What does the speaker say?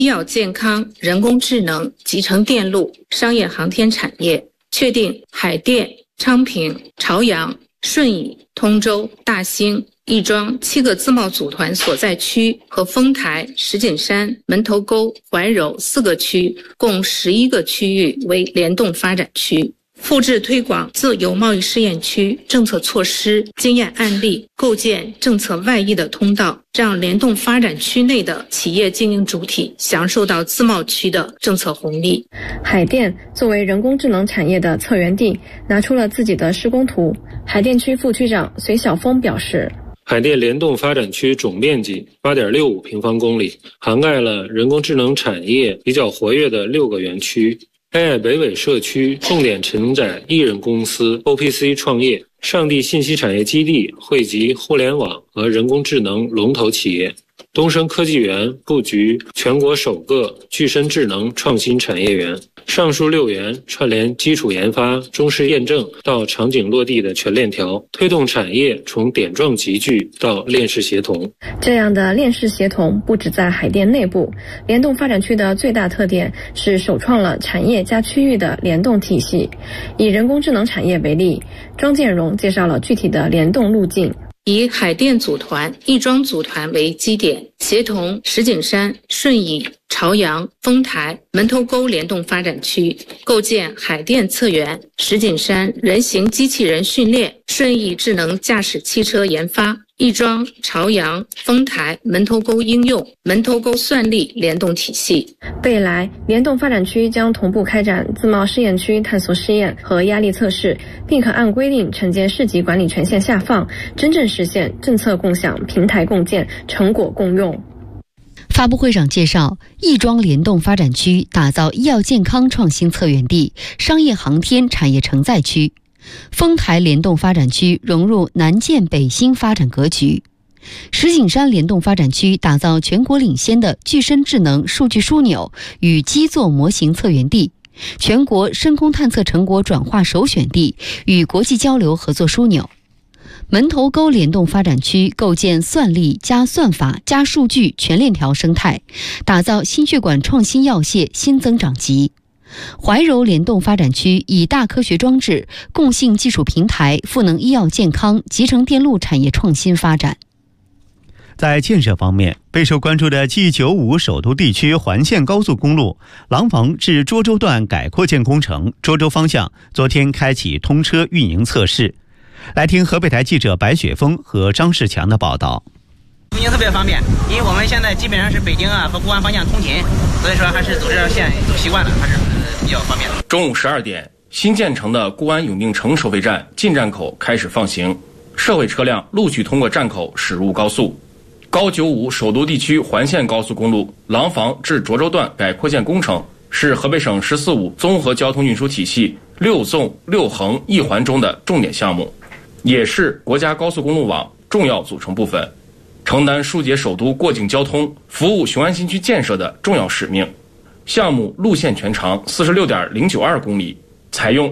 医药健康、人工智能、集成电路、商业航天产业，确定海淀、昌平、朝阳、顺义、通州、大兴、亦庄7个自贸组团所在区和丰台、石景山、门头沟、怀柔4个区，共11个区域为联动发展区。复制推广自由贸易试验区政策措施经验案例，构建政策外溢的通道，让联动发展区内的企业经营主体享受到自贸区的政策红利。 海淀作为人工智能产业的策源地，拿出了自己的施工图。海淀区副区长隋晓峰表示， 海淀联动发展区总面积 8.65 平方公里，涵盖了人工智能产业比较活跃的6个园区。AI 北纬社区重点承载艺人公司 OPC 创业，上地信息产业基地汇集互联网和人工智能龙头企业。东升科技园布局全国首个具身智能创新产业园。上述6园串联基础研发、中试验证到场景落地的全链条，推动产业从点状集聚到链式协同。 这样的链式协同不止在海淀内部，联动发展区的最大特点是首创了产业加区域的联动体系。以人工智能产业为例，庄建荣介绍了具体的联动路径。 以海淀组团、亦庄组团为基点，协同石景山、顺义、朝阳、丰台、门头沟联动发展区，构建海淀策源、石景山人形机器人训练、顺义智能驾驶汽车研发、亦庄、朝阳、丰台、门头沟应用、门头沟算力联动体系。 未来，联动发展区将同步开展自贸试验区探索试验和压力测试，并可按规定承接市级管理权限下放，真正实现政策共享、平台共建、成果共用。 发布会上介绍，亦庄联动发展区打造医药健康创新策源地、商业航天产业承载区；丰台联动发展区融入南建北新发展格局；石景山联动发展区打造全国领先的具身智能数据枢纽与基座模型策源地，全国深空探测成果转化首选地与国际交流合作枢纽。门头沟联动发展区构建算力加算法加数据全链条生态，打造心血管创新药械新增长极。怀柔联动发展区以大科学装置、共性技术平台赋能医药健康、集成电路产业创新发展。 在建设方面，备受关注的 G95 首都地区环线高速公路廊坊至涿州段改扩建工程涿州方向昨天开启通车运营测试。来听河北台记者白雪峰和张世强的报道。 通勤特别方便，因为我们现在基本上是北京和固安方向通勤，所以说还是走这条线走习惯了，还是比较方便的。 中午12点，新建成的固安永定城收费站进站口开始放行，社会车辆陆续通过站口驶入高速。高95首都地区环线高速公路廊坊至涿州段改扩建工程是河北省“15+5”综合交通运输体系6纵6横1环中的重点项目，也是国家高速公路网重要组成部分，承担疏解首都过境交通、服务雄安新区建设的重要使命。项目路线全长46.092公里，采用